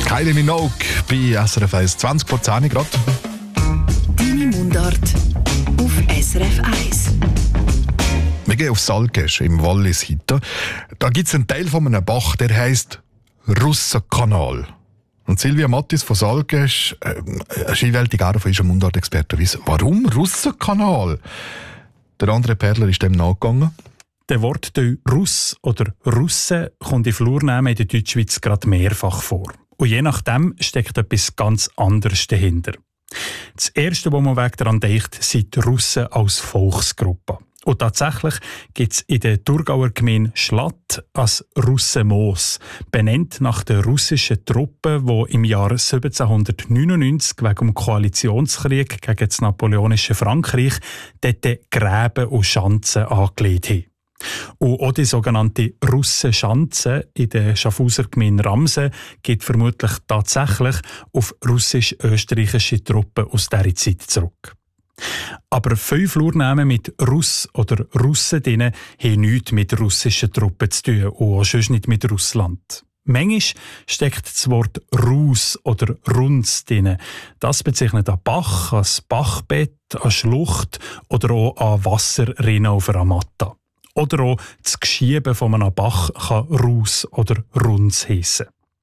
Kylie Minogue bei SRF 1, 20 vor 10 Grad. Deine Mundart auf SRF 1. Wir gehen auf Salgesch im Wallis heute. Da gibt es einen Teil von einem Bach, der heisst Russenkanal. Und Silvia Mattis von Salgesch, eine Skiwelt, auch von unserer Mundartexperte, weiss, warum Russenkanal? Der andere Perler ist dem nachgegangen. Der Wortteil Russ oder Russe kommt in Flurnamen in der Deutschschweiz gerade mehrfach vor. Und je nachdem steckt etwas ganz anderes dahinter. Das Erste, was man daran denkt, sind die Russen als Volksgruppe. Und tatsächlich gibt es in der Thurgauer Gemeinde Schlatt als Russenmoos, benannt nach den russischen Truppen, die im Jahr 1799 wegen dem Koalitionskrieg gegen das napoleonische Frankreich dort Gräben und Schanzen angelegt haben. Und auch die sogenannte Russenschanze in der Schaffhauser Gemeinde Ramsen geht vermutlich tatsächlich auf russisch-österreichische Truppen aus dieser Zeit zurück. Aber viele Flurnamen mit Russ oder Russen drin haben nichts mit russischen Truppen zu tun und auch sonst nicht mit Russland. Manchmal steckt das Wort Rus oder Runz drin. Das bezeichnet an Bach, an Bachbett, an Schlucht oder auch an Wasserrinnen auf einer Matte. Oder auch das Geschieben von einem Bach kann Rus oder Runz heissen.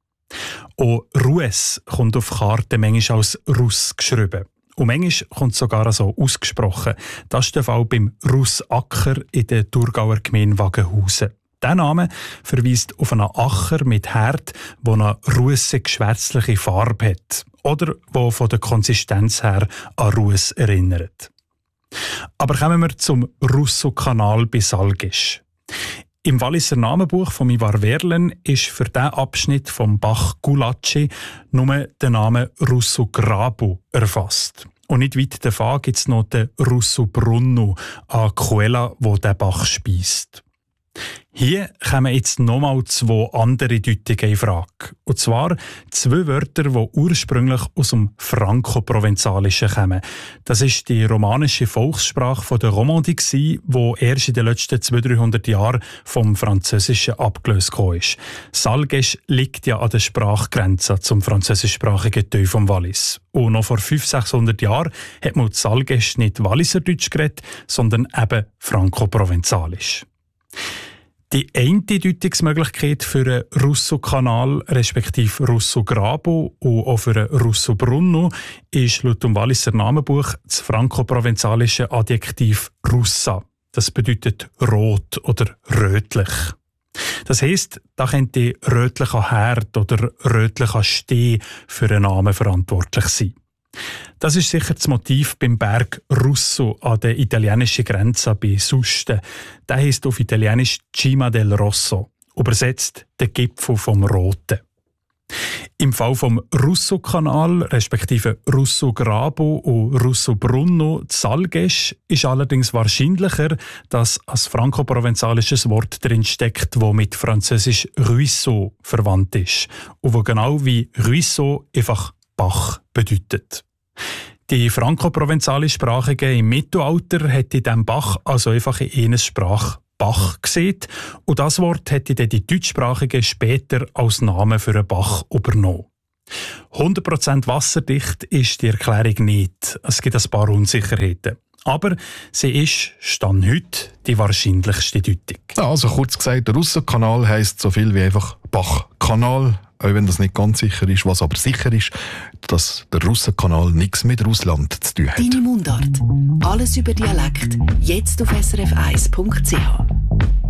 Auch Rues kommt auf Karten manchmal als Russ geschrieben. Und manchmal kommt es sogar so ausgesprochen. Das ist der Fall beim Russacker in der Thurgauer Gemeinde Wagenhausen. Dieser Name verweist auf einen Acker mit Herd, der eine russig-schwärzliche Farbe hat. Oder der von der Konsistenz her an Russ erinnert. Aber kommen wir zum Russokanal bei Salgesch. Im Walliser Namenbuch von Ivar Verlen ist für diesen Abschnitt vom Bach Gulaci nur der Name Russograbu erfasst. Und nicht weit davon gibt es noch den Russobrunno an Quella, wo der Bach speist. Hier kommen jetzt nochmal zwei andere Deutungen in Frage. Und zwar zwei Wörter, die ursprünglich aus dem Franco-Provenzalischen kommen. Das ist die romanische Volkssprache der Romandie, die erst in den letzten 200-300 Jahren vom Französischen abgelöst ist. Salgesch liegt ja an der Sprachgrenze zum französischsprachigen Teil vom Wallis. Und noch vor 500-600 Jahren hat man Salgesch nicht Walliserdeutsch geredet, sondern eben Franco-Provenzalisch. Die eine Deutungsmöglichkeit für einen Russokanal respektive Russograbu und auch für einen Russobrunno ist laut dem Walliser Namenbuch das franco-provenzalische Adjektiv Russa. Das bedeutet rot oder rötlich. Das heisst, da könnte rötlicher Herd oder rötlicher Steh für einen Namen verantwortlich sein. Das ist sicher das Motiv beim Berg Russo an der italienischen Grenze bei Suste. Der heisst auf Italienisch Cima del Rosso, übersetzt der Gipfel vom Roten. Im Fall vom Russokanal, respektive Russograbu und Russobrunno Salgesch, ist allerdings wahrscheinlicher, dass ein franco-provenzalisches Wort drin steckt, das mit französisch Ruisseau verwandt ist und wo genau wie Ruisseau einfach Bach bedeutet. Die franco-provenzalischsprachigen im Mittelalter hätte in diesem Bach also einfach in ihrer Sprache Bach gesehen und das Wort hätte dann die deutschsprachigen später als Namen für einen Bach übernommen. 100% wasserdicht ist die Erklärung nicht. Es gibt ein paar Unsicherheiten. Aber sie ist, stand heute, die wahrscheinlichste Deutung. Ja, also kurz gesagt, der Russenkanal heisst so viel wie einfach Bachkanal. Auch wenn das nicht ganz sicher ist. Was aber sicher ist, dass der Russenkanal nichts mit Russland zu tun hat. Deine Mundart. Alles über Dialekt. Jetzt auf srf1.ch.